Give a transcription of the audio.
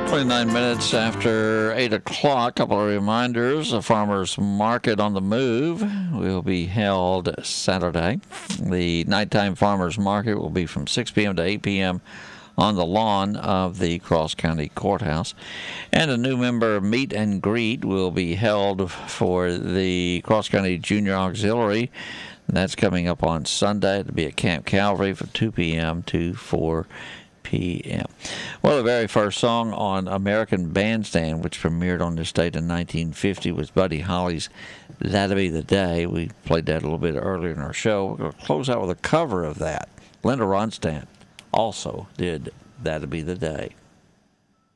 29 minutes after 8 o'clock. A couple of reminders. The Farmers Market on the Move will be held Saturday. The nighttime Farmers Market will be from 6 p.m. to 8 p.m. on the lawn of the Cross County Courthouse. And a new member meet and greet will be held for the Cross County Junior Auxiliary. That's coming up on Sunday. It'll be at Camp Calvary from 2 p.m. to 4 p.m. Well, the very first song on American Bandstand, which premiered on this date in 1950, was Buddy Holly's That'll Be the Day. We played that a little bit earlier in our show. We're going to close out with a cover of that. Linda Ronstadt also did That'll Be the Day.